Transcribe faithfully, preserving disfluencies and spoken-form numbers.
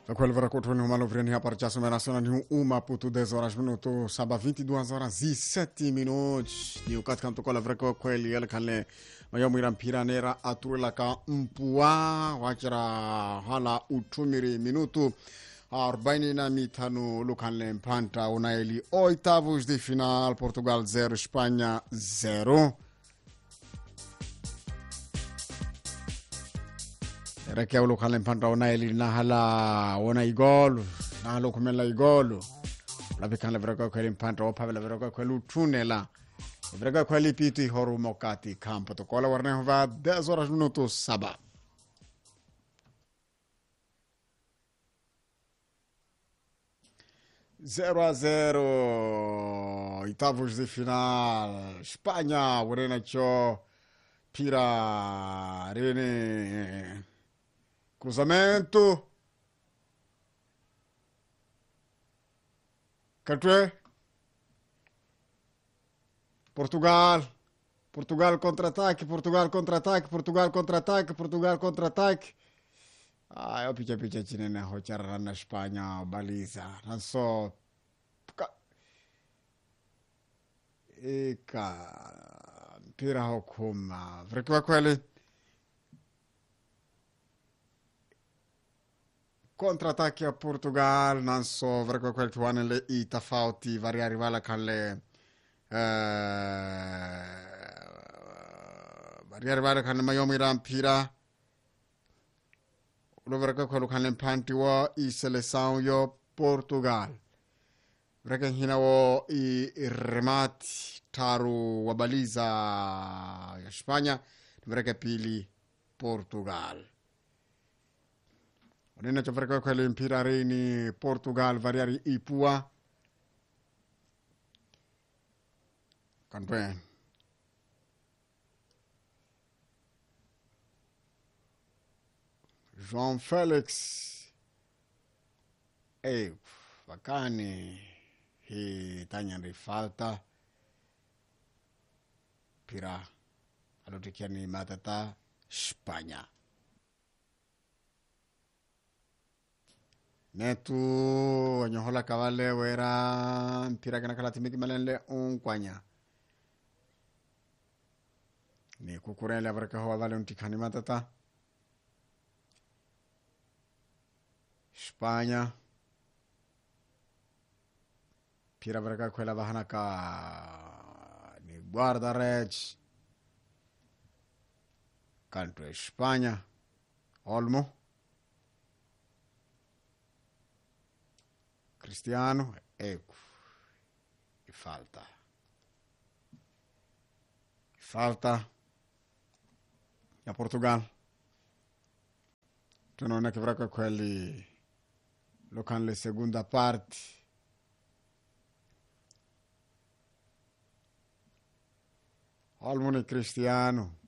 Aquele veracoto no malovrini a partir da nacional de uma puto dez horas minutos, saba vinte e duas horas e sete minutos. E o catcanto com a vreco com ele, ele canle, mas eu miram piranera a tuela ka mpua, wachara hala utumiri minuto. arobaini na mitano lukanle mpanta unaeli oitavos de final, Portugal zero, Espanha zero. Rekea ulukale mpanta unaeli nahala ona igolo, nahalo kumela igolo. Labikan levreka kweli mpanta opa levreka kweli utunela. Levreka kweli piti horu mokati campo. Tokola warne hova dez horas minutos saba. zero a zero, oitavos de final, Espanha, Urena Cho, Pira, Rene, cruzamento, Cantue, Portugal, Portugal contra-ataque, Portugal contra-ataque, Portugal contra-ataque, Portugal contra-ataque. Ah, eu picha picha chini na hochara na Espanha, baliza. Nanso ika mpira hukuma. Vrekiwa kweli contra-ataque a Portugal, nanso vrekiwa kweli tuwane le itafauti vari arrivala kanle eh vari arrivala kanle mayomi rampira. Vreka kwelu kanle mpanti wa i seleção yo Portugal. Vreka hina wo i remati taru wabaliza ya Espanha. Vreka pili Portugal. Nina cho vreka kwelu mpira reini Portugal variari ipua. Kanpuen. João Félix. Ei, bacane. Hii tanya ndi falta. Pira. Alotikia ni matata Espanha. Netu wanyohola kawale wera pira kana kala timiki malenle unkwanya. Ni kukurele avreka hoa vale untikani matata. Espanha. Pira vreka quella bahana ka ni guarda redes. Canto Espanha. Olmo. Cristiano. Ecco. E falta. Falta. A Portugal. Tu non è che vreka quelli lo can le segunda parte. Olmo ni Cristiano.